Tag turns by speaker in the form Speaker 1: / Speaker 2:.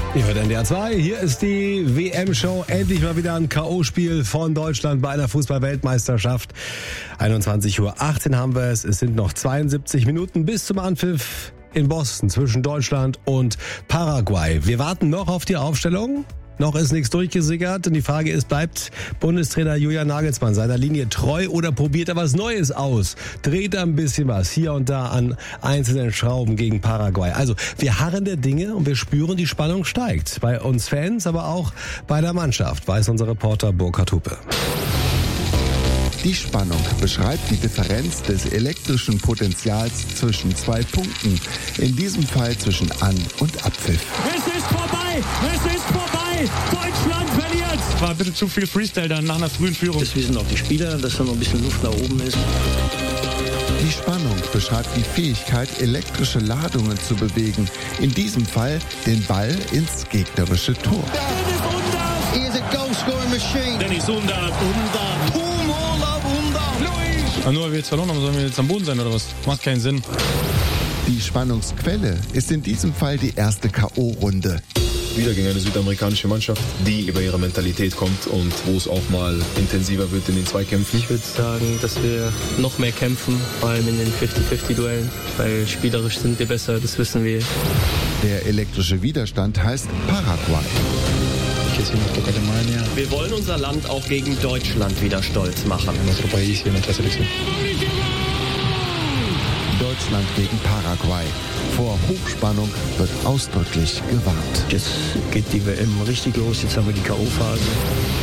Speaker 1: Ihr hört NDR 2, hier ist die WM-Show. Endlich mal wieder ein K.O.-Spiel von Deutschland bei einer Fußball-Weltmeisterschaft. 21:18 Uhr haben wir es. Es sind noch 72 Minuten bis zum Anpfiff in Boston zwischen Deutschland und Paraguay. Wir warten noch auf die Aufstellung. Noch ist nichts durchgesickert und die Frage ist, bleibt Bundestrainer Julian Nagelsmann seiner Linie treu oder probiert er was Neues aus? Dreht er ein bisschen was hier und da an einzelnen Schrauben gegen Paraguay? Also wir harren der Dinge und wir spüren, die Spannung steigt. Bei uns Fans, aber auch bei der Mannschaft, weiß unser Reporter Burkhard Hupe.
Speaker 2: Die Spannung beschreibt die Differenz des elektrischen Potenzials zwischen zwei Punkten. In diesem Fall zwischen An- und Abpfiff.
Speaker 3: Es ist vorbei! Es ist vorbei! Deutschland verliert!
Speaker 4: War ein bisschen zu viel Freestyle dann nach einer frühen Führung.
Speaker 5: Das wissen auch die Spieler, dass da noch ein bisschen Luft nach oben ist.
Speaker 2: Die Spannung beschreibt die Fähigkeit, elektrische Ladungen zu bewegen. In diesem Fall den Ball ins gegnerische Tor.
Speaker 6: He is a goal-scoring machine.
Speaker 3: Dennis Undav.
Speaker 4: Nur weil wir jetzt verloren haben, sollen wir jetzt am Boden sein oder was? Macht keinen Sinn.
Speaker 2: Die Spannungsquelle ist in diesem Fall die erste K.O.-Runde.
Speaker 7: Wieder gegen eine südamerikanische Mannschaft, die über ihre Mentalität kommt und wo es auch mal intensiver wird in den Zweikämpfen.
Speaker 8: Ich würde sagen, dass wir noch mehr kämpfen, vor allem in den 50-50-Duellen, weil spielerisch sind wir besser, das wissen wir.
Speaker 2: Der elektrische Widerstand heißt Paraguay.
Speaker 9: Wir wollen unser Land auch gegen Deutschland wieder stolz machen.
Speaker 2: Deutschland gegen Paraguay. Vor Hochspannung wird ausdrücklich gewarnt.
Speaker 5: Jetzt geht die WM richtig los, jetzt haben wir die K.O.-Phase.